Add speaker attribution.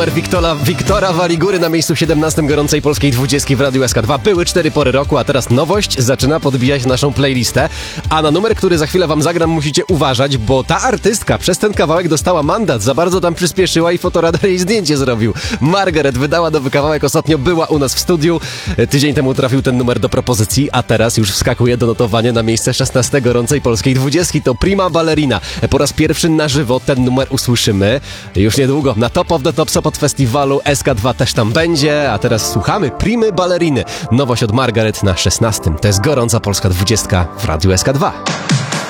Speaker 1: numer Wiktora Waligury na miejscu 17 gorącej polskiej 20 w Radiu SK2. Były 4 pory roku, a teraz nowość zaczyna podbijać naszą playlistę. A na numer, który za chwilę wam zagram, musicie uważać, bo ta artystka przez ten kawałek dostała mandat. Za bardzo tam przyspieszyła i fotoradar jej zdjęcie zrobił. Margaret wydała nowy kawałek, ostatnio była u nas w studiu. Tydzień temu trafił ten numer do propozycji, a teraz już wskakuje do notowania na miejsce 16 gorącej polskiej 20. To Prima Ballerina. Po raz pierwszy na żywo ten numer usłyszymy już niedługo. Na Top of the Top Sopot Festiwalu SK2 też tam będzie, a teraz słuchamy Primy Balleriny. Nowość od Margaret na 16. To jest gorąca polska 20 w Radiu SK2.